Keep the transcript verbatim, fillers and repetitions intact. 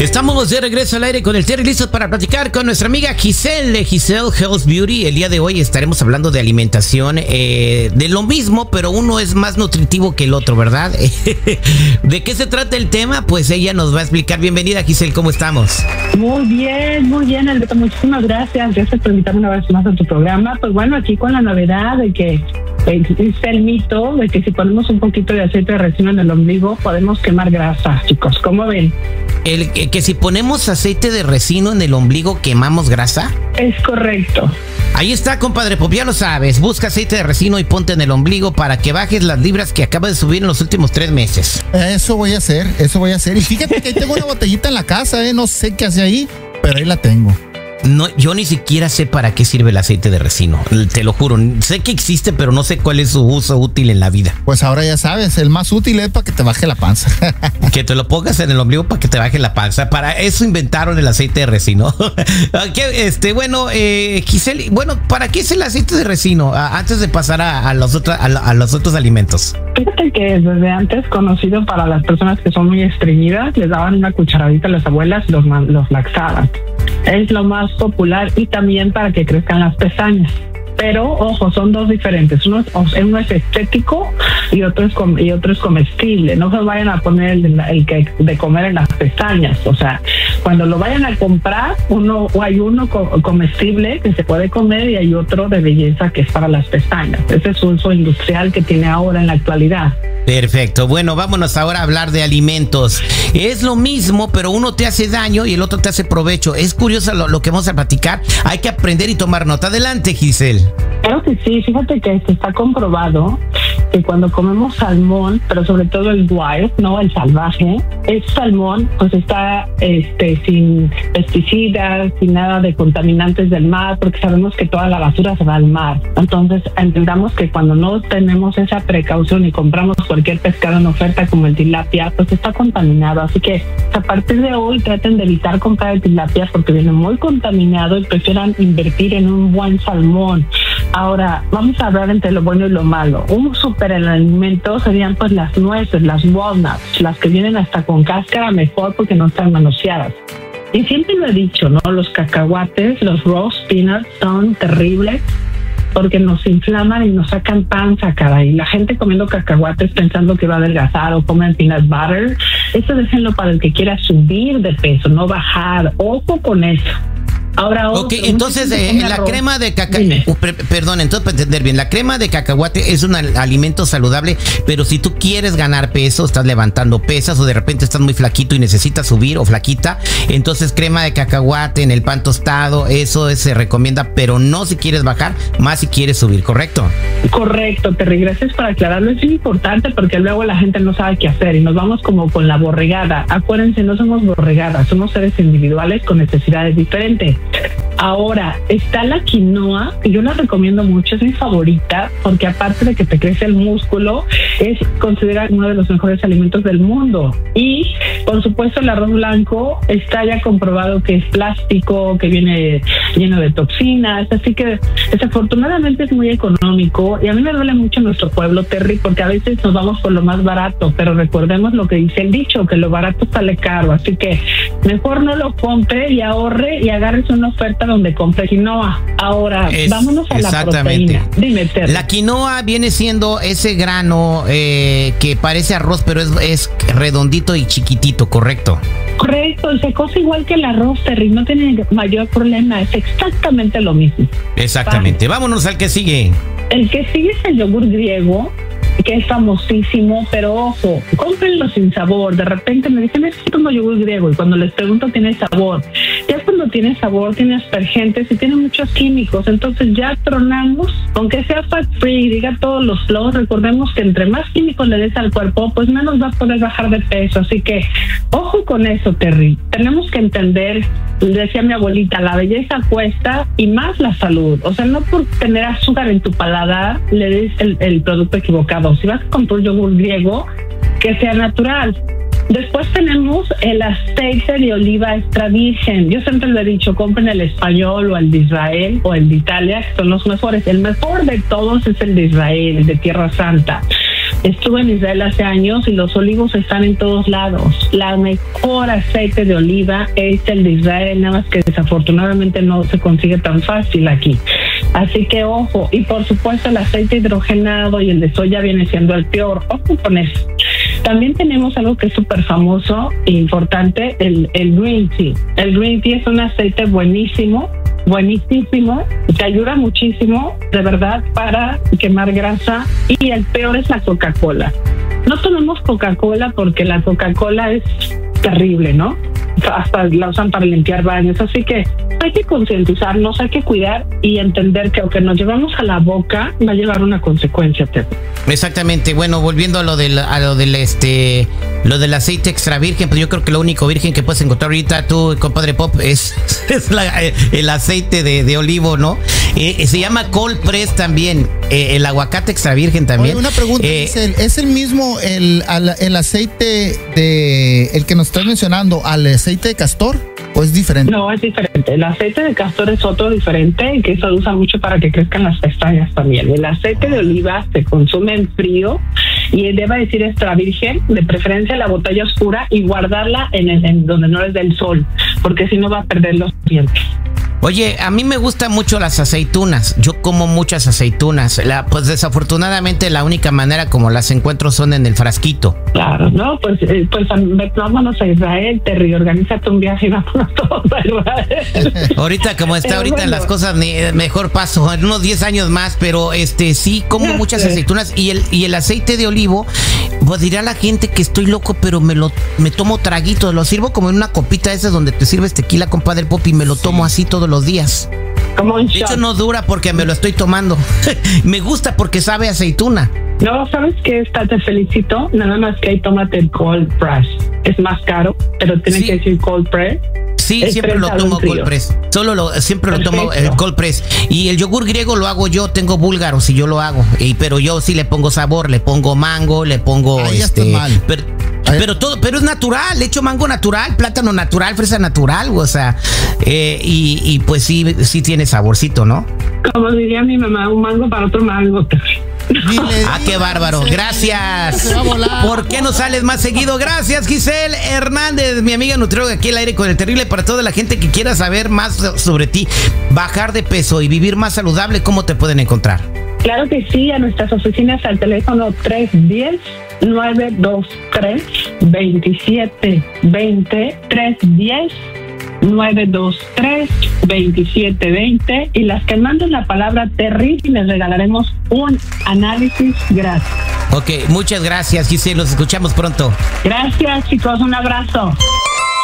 Estamos de regreso al aire con el Terry, listos para platicar con nuestra amiga Giselle de Giselle Health Beauty. El día de hoy estaremos hablando de alimentación, eh, de lo mismo, pero uno es más nutritivo que el otro, ¿verdad? ¿De qué se trata el tema? Pues ella nos va a explicar. Bienvenida, Giselle, ¿cómo estamos? Muy bien, muy bien, Alberto, muchísimas gracias. Gracias por invitarme una vez más a tu programa. Pues bueno, aquí con la novedad de que existe el mito de que si ponemos un poquito de aceite de resino en el ombligo podemos quemar grasa, chicos. ¿Cómo ven? El, que, que si ponemos aceite de resino en el ombligo quemamos grasa. Es correcto. Ahí está, compadre, pues ya lo sabes. Busca aceite de resino y ponte en el ombligo para que bajes las libras que acabas de subir en los últimos tres meses. Eso voy a hacer, eso voy a hacer. Y fíjate que ahí tengo una botellita en la casa, ¿eh? No sé qué hace ahí, pero ahí la tengo. No, yo ni siquiera sé para qué sirve el aceite de resino, te lo juro. Sé que existe, pero no sé cuál es su uso útil en la vida. Pues ahora ya sabes, el más útil es para que te baje la panza. Que te lo pongas en el ombligo para que te baje la panza. Para eso inventaron el aceite de resino. este, bueno, eh, Giselle, bueno, ¿para qué es el aceite de resino? Antes de pasar a, a, los, otros, a, a los otros alimentos. Fíjate que desde antes conocido para las personas que son muy estreñidas, les daban una cucharadita a las abuelas y los, los laxaban. Es lo más popular y también para que crezcan las pestañas. Pero, ojo, son dos diferentes. Uno es, uno es estético y otro es, com, y otro es comestible. No se vayan a poner el, el que de comer en las pestañas. O sea, cuando lo vayan a comprar, uno hay uno comestible que se puede comer y hay otro de belleza que es para las pestañas. Ese es un uso industrial que tiene ahora en la actualidad. Perfecto. Bueno, vámonos ahora a hablar de alimentos. Es lo mismo, pero uno te hace daño y el otro te hace provecho. Es curioso lo, lo que vamos a platicar. Hay que aprender y tomar nota. Adelante, Giselle. Claro que sí. Fíjate que esto está comprobado que cuando comemos salmón, pero sobre todo el wild, no el salvaje, el salmón pues está este sin pesticidas, sin nada de contaminantes del mar, porque sabemos que toda la basura se va al mar. Entonces entendamos que cuando no tenemos esa precaución y compramos cualquier pescado en oferta como el tilapia, pues está contaminado. Así que a partir de hoy traten de evitar comprar el tilapia porque viene muy contaminado y prefieran invertir en un buen salmón. Ahora, vamos a hablar entre lo bueno y lo malo. Un súper alimento serían pues las nueces, las walnuts, las que vienen hasta con cáscara mejor porque no están manoseadas. Y siempre lo he dicho, ¿no? Los cacahuates, los roast peanuts son terribles porque nos inflaman y nos sacan panza, caray. La gente comiendo cacahuates pensando que va a adelgazar o comen peanut butter. Eso déjenlo para el que quiera subir de peso, no bajar. Ojo con eso. Ahora, ok, entonces eh, la arroz. crema de cacahuate, uh, perdón, entonces para entender bien, la crema de cacahuate es un alimento saludable, pero si tú quieres ganar peso, estás levantando pesas o de repente estás muy flaquito y necesitas subir o flaquita, entonces crema de cacahuate en el pan tostado, eso es, se recomienda, pero no si quieres bajar, más si quieres subir, ¿correcto? Correcto, Terry, gracias por aclararlo, es importante porque luego la gente no sabe qué hacer y nos vamos como con la borregada. Acuérdense, no somos borregadas, somos seres individuales con necesidades diferentes. Ahora, está la quinoa, que yo la recomiendo mucho, es mi favorita, porque aparte de que te crece el músculo, es considerada uno de los mejores alimentos del mundo. Y, por supuesto, el arroz blanco está ya comprobado que es plástico, que viene lleno de toxinas, así que desafortunadamente es muy económico. Y a mí me duele mucho nuestro pueblo, Terry, porque a veces nos vamos por lo más barato, pero recordemos lo que dice el dicho, que lo barato sale caro, así que mejor no lo compre y ahorre y agárrese una oferta donde compre quinoa. Ahora, es, vámonos a la proteína. Dime, Terry. La quinoa viene siendo ese grano eh, que parece arroz, pero es, es redondito y chiquitito, ¿correcto? Correcto, se cose igual que el arroz, Terry, no tiene mayor problema, es exactamente lo mismo. Exactamente, vale. Vámonos al que sigue. El que sigue es el yogur griego, que es famosísimo, pero ojo, cómprenlo sin sabor. De repente me dicen, es que tomo yogur griego, y cuando les pregunto, tiene sabor. Ya cuando tiene sabor, tiene aspergentes y tiene muchos químicos, entonces ya tronamos, aunque sea fat free, diga todos los flows, recordemos que entre más químicos le des al cuerpo, pues menos va a poder bajar de peso, así que ojo con eso, Terry. Tenemos que entender, decía mi abuelita, la belleza cuesta y más la salud, o sea, no por tener azúcar en tu paladar le des el, el producto equivocado. Si vas a comprar yogur griego, que sea natural. Después tenemos el aceite de oliva extra virgen. Yo siempre lo he dicho, compren el español o el de Israel o el de Italia, que son los mejores. El mejor de todos es el de Israel, el de Tierra Santa. Estuve en Israel hace años y los olivos están en todos lados. La mejor aceite de oliva es el de Israel, nada más que desafortunadamente no se consigue tan fácil aquí. Así que ojo, y por supuesto el aceite hidrogenado y el de soya viene siendo el peor. Ojo con eso. También tenemos algo que es súper famoso e importante, el, el green tea. El green tea es un aceite buenísimo, buenísimo, te ayuda muchísimo, de verdad, para quemar grasa. Y el peor es la Coca-Cola. No tomemos Coca-Cola porque la Coca-Cola es terrible, ¿no? Hasta la usan para limpiar baños, así que hay que concientizarnos, hay que cuidar y entender que aunque nos llevamos a la boca, va a llevar una consecuencia. Exactamente. Bueno, volviendo a lo del, a lo del este, lo del aceite extra virgen, pues yo creo que lo único virgen que puedes encontrar ahorita tú, compadre Pop, es, es la, el aceite de, de olivo, ¿no? Eh, se llama cold press también, eh, el aguacate extra virgen también. Oye, una pregunta, eh, ¿es, el, ¿es el mismo el, el aceite de el que nos estás mencionando al aceite de castor o es diferente? No, es diferente. El aceite de castor es otro diferente, que se usa mucho para que crezcan las pestañas también. El aceite de oliva se consume en frío y debe decir extra virgen, de preferencia la botella oscura, y guardarla en, el, en donde no les dé el sol, porque si no va a perder los dientes. Oye, a mí me gustan mucho las aceitunas. Yo como muchas aceitunas. La, pues desafortunadamente la única manera como las encuentro son en el frasquito. Claro, no, pues, eh, pues vámonos a Israel, te reorganízate un viaje y vámonos todos a Israel. Ahorita como está pero ahorita bueno, las cosas, ni, mejor paso en unos diez años más, pero este sí como muchas sé. aceitunas y el y el aceite de olivo, pues dirá la gente que estoy loco, pero me lo me tomo traguitos, lo sirvo como en una copita esa donde te sirves tequila, compadre Pop, y me lo tomo así todos los días. Como un de shot. hecho no dura porque me lo estoy tomando. Me gusta porque sabe a aceituna. No, ¿sabes qué? Está, te felicito. Nada más que ahí tómate el cold press. Es más caro, pero tiene Sí. que decir cold press. Sí, Es siempre lo prensado tomo en frío. cold press. Solo lo, siempre Perfecto. lo tomo el cold press. Y el yogur griego lo hago yo, tengo búlgaros y yo lo hago. Y, pero yo sí le pongo sabor, le pongo mango, le pongo Ahí ya este. está mal. Pero, Ahí- pero todo, pero es natural, le echo mango natural, plátano natural, fresa natural, o sea, eh, y, y pues sí, sí tiene saborcito, ¿no? Como diría mi mamá, un mango para otro mango. Dile, Ah, qué bárbaro, gracias. Se va a volar. ¿Por qué no sales más seguido? Gracias, Giselle Hernández, mi amiga nutrióloga aquí al aire con el terrible. Para toda la gente que quiera saber más sobre ti, bajar de peso y vivir más saludable, ¿cómo te pueden encontrar? Claro que sí, a nuestras oficinas al teléfono tres uno cero, nueve dos tres, dos siete dos cero, tres uno cero, nueve dos tres, dos siete dos cero, y las que manden la palabra terrible les regalaremos un análisis gratis. Ok, muchas gracias, Giselle, los escuchamos pronto. Gracias, chicos, un abrazo.